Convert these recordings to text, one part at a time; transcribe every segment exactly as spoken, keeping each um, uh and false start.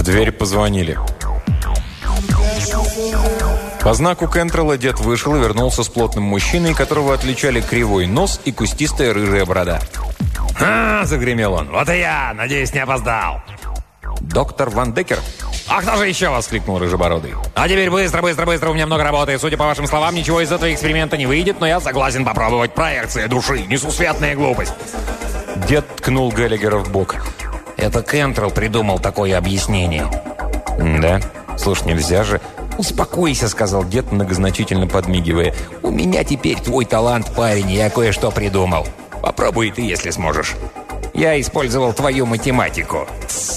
дверь позвонили. По знаку Кентрелла дед вышел и вернулся с плотным мужчиной, которого отличали кривой нос и кустистая рыжая борода. «А, — загремел он, — вот и я! Надеюсь, не опоздал!» «Доктор Ван Деккер?» «А кто же еще?» — воскликнул рыжебородый. «А теперь быстро, быстро, быстро, у меня много работы. Судя по вашим словам, ничего из этого эксперимента не выйдет, но я согласен попробовать. Проекция души, несусветная глупость!» Дед ткнул Геллигера в бок. «Это Кентрелл придумал такое объяснение». «Да? Слушай, нельзя же...» «Успокойся», — сказал дед, многозначительно подмигивая. «У меня теперь твой талант, парень, я кое-что придумал. Попробуй ты, если сможешь. Я использовал твою математику».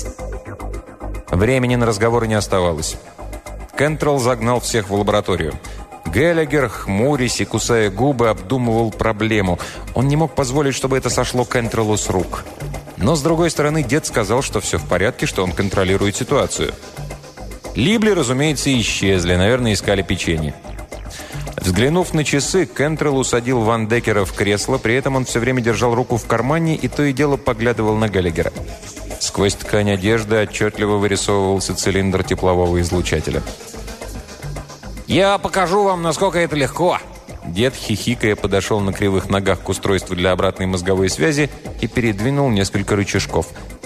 Времени на разговоры не оставалось. Кентрелл загнал всех в лабораторию. Геллигер, хмурясь и кусая губы, обдумывал проблему. Он не мог позволить, чтобы это сошло Кентреллу с рук. Но, с другой стороны, дед сказал, что все в порядке, что он контролирует ситуацию. Либли, разумеется, исчезли, наверное, искали печенье. Взглянув на часы, Кентрелл усадил Ван Деккера в кресло, при этом он все время держал руку в кармане и то и дело поглядывал на Геллигера. Сквозь ткань одежды отчетливо вырисовывался цилиндр теплового излучателя. «Я покажу вам, насколько это легко!» Дед, хихикая, подошел на кривых ногах к устройству для обратной мозговой связи и передвинул несколько рычажков.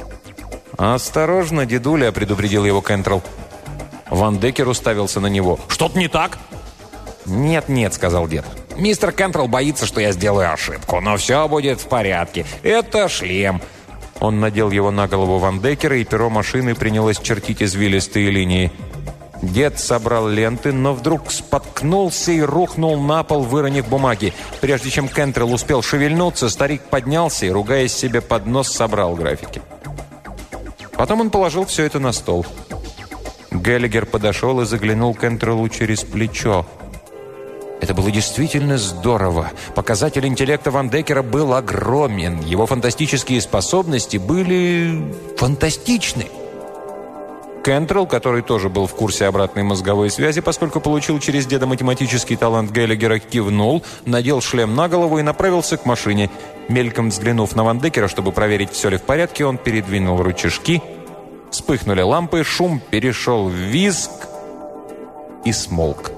«Осторожно, дедуля!» – предупредил его Кентрелл. Ван Деккер уставился на него. «Что-то не так?» «Нет-нет», – сказал дед. «Мистер Кентрелл боится, что я сделаю ошибку, но все будет в порядке. Это шлем». Он надел его на голову Ван Деккера, и перо машины принялось чертить извилистые линии. Дед собрал ленты, но вдруг споткнулся и рухнул на пол, выронив бумаги. Прежде чем Кентрелл успел шевельнуться, старик поднялся и, ругаясь себе под нос, собрал графики. Потом он положил все это на стол. Геллигер подошел и заглянул Кентреллу через плечо. Это было действительно здорово. Показатель интеллекта Ван Деккера был огромен. Его фантастические способности были фантастичны. Кентрелл, который тоже был в курсе обратной мозговой связи, поскольку получил через деда математический талант Геллигера, кивнул, надел шлем на голову и направился к машине. Мельком взглянув на Ван Деккера, чтобы проверить, все ли в порядке, он передвинул рычажки. Вспыхнули лампы, шум перешел в визг и смолк.